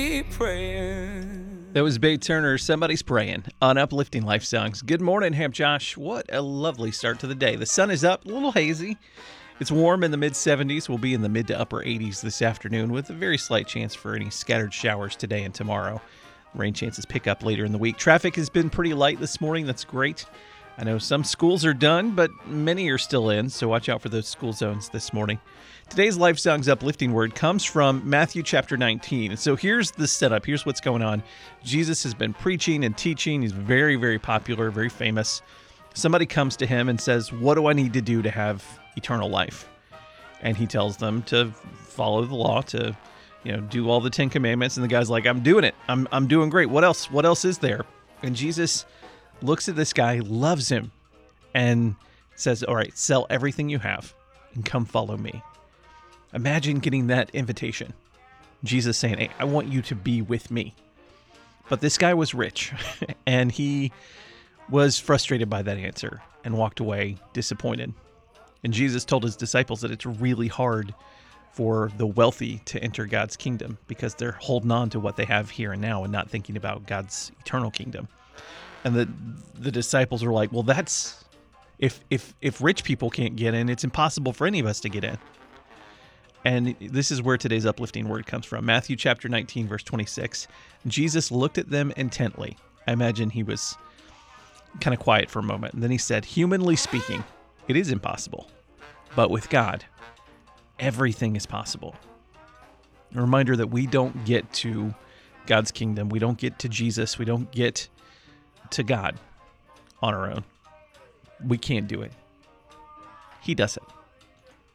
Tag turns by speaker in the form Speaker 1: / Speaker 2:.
Speaker 1: Praying.
Speaker 2: That was Bay Turner, Somebody's Praying, on Uplifting Life Songs. Good morning, Hamp Josh. What a lovely start to the day. The sun is up, a little hazy. It's warm in the mid-70s. We'll be in the mid to upper 80s this afternoon with a very slight chance for any scattered showers today and tomorrow. Rain chances pick up later in the week. Traffic has been pretty light this morning. That's great. I know some schools are done, but many are still in, so watch out for those school zones this morning. Today's Life Songs uplifting word comes from Matthew chapter 19. So here's the setup. Here's what's going on. Jesus has been preaching and teaching. He's very, very popular, very famous. Somebody comes to him and says, "What do I need to do to have eternal life?" And he tells them to follow the law, to do all the 10 commandments. And the guy's like, "I'm doing it. I'm doing great. What else? What else is there?" And Jesus looks at this guy, loves him, and says, "All right, sell everything you have and come follow me." Imagine getting that invitation. Jesus saying, "Hey, I want you to be with me." But this guy was rich, and he was frustrated by that answer and walked away disappointed. And Jesus told his disciples that it's really hard for the wealthy to enter God's kingdom because they're holding on to what they have here and now and not thinking about God's eternal kingdom. And the disciples are like, "Well, that's if rich people can't get in, it's impossible for any of us to get in." And this is where today's uplifting word comes from. Matthew chapter 19, verse 26. Jesus looked at them intently. I imagine he was kind of quiet for a moment. And then he said, "Humanly speaking, it is impossible. But with God, everything is possible." A reminder that we don't get to God's kingdom. We don't get to Jesus. We don't get to God on our own. We can't do it. He does it.